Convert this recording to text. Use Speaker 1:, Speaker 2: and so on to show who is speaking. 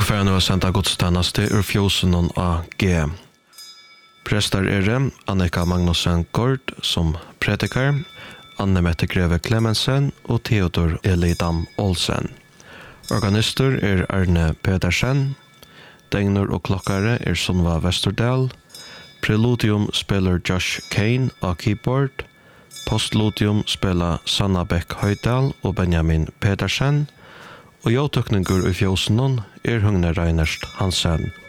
Speaker 1: för nu att sända godstjänst ur fjosen och AG. Präster är det Annika Magnusson Gård som predikar, Anne-Mette Greve Clemensen och Theodor Elidam Olsen. Organister är Arne Pedersen, Degner och klockare är Sunva Westerdal, Preludium spelar Josh Kane av keyboard, Postludium spelar Sanna Bäck Höjdal och Benjamin Pedersen, och jag tökningur i fjosenon är Hugne Reinert Hansen.